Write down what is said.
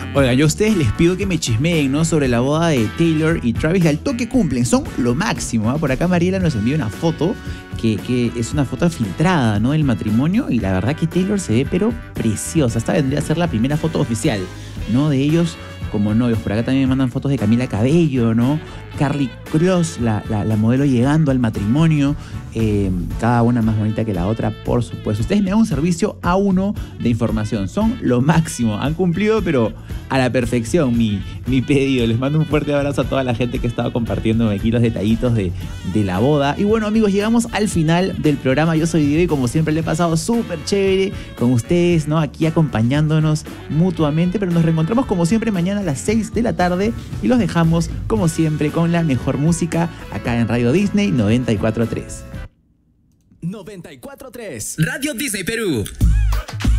Oigan, yo a ustedes les pido que me chismeen, ¿no? Sobre la boda de Taylor y Travis. Al toque cumplen, son lo máximo, ¿ah? Por acá Mariela nos envía una foto que es una foto filtrada, ¿no? Del matrimonio, y la verdad que Taylor se ve pero preciosa. Esta vendría a ser la primera foto oficial, ¿no? De ellos como novios. Por acá también me mandan fotos de Camila Cabello, ¿no? Carly Cross, la modelo llegando al matrimonio. Cada una más bonita que la otra, por supuesto. Ustedes me dan un servicio A1 de información. Son lo máximo. Han cumplido, pero a la perfección, mi pedido. Les mando un fuerte abrazo a toda la gente que estaba compartiendo aquí los detallitos de la boda. Y bueno, amigos, llegamos al final del programa. Yo soy Diego y como siempre le he pasado súper chévere con ustedes, ¿no? Aquí acompañándonos mutuamente. Pero nos reencontramos como siempre mañana a las 6 de la tarde y los dejamos como siempre con la mejor música acá en Radio Disney 94.3. 94.3 Radio Disney Perú.